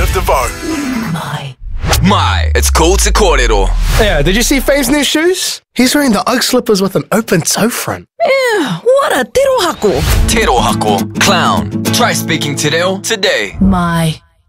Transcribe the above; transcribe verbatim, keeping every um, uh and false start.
deserve the vote. My. My, it's cool to kōrero. Yeah, did you see Fave's new shoes? He's wearing the Ugg slippers with an open toe front. Ew, what a tirohako. Te rohako, clown. Try speaking te reo today. My.